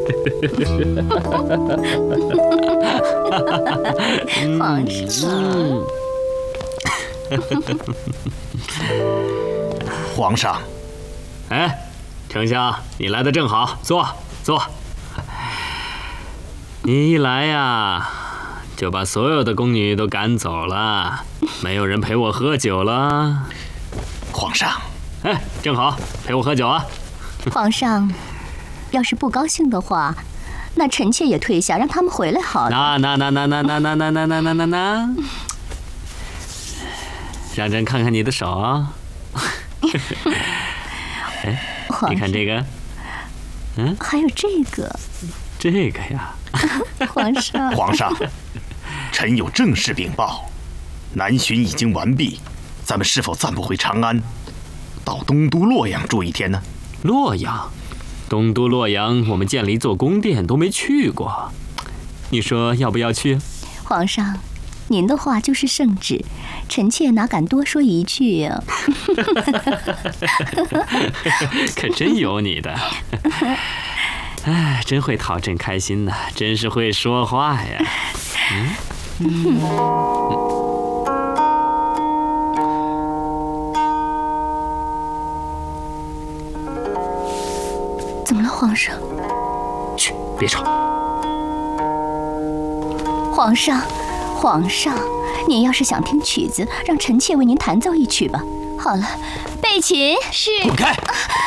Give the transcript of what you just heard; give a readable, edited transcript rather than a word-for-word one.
皇上， 皇上， 哎，丞相，你来的正好，坐坐。你一来呀，就把所有的宫女都赶走了，没有人陪我喝酒了。 皇上， 哎，正好陪我喝酒啊。 皇上，要是不高兴的话，那臣妾也退下，让他们回来好了。 那，让朕看看你的手啊。哎，你看这个， 还有这个， 这个呀。 皇上， 皇上，臣有正事禀报，南巡已经完毕，咱们是否暂不回长安，到东都洛阳住一天呢？ 洛阳，东都洛阳，我们建了一座宫殿，都没去过。你说要不要去？ 皇上，您的话就是圣旨，臣妾哪敢多说一句呀？ 可真有你的！哎，真会讨朕开心呐，真是会说话呀。 怎么了，皇上？ 去，别吵。 皇上，皇上，您要是想听曲子，让臣妾为您弹奏一曲吧。好了，备琴。是。 滚开！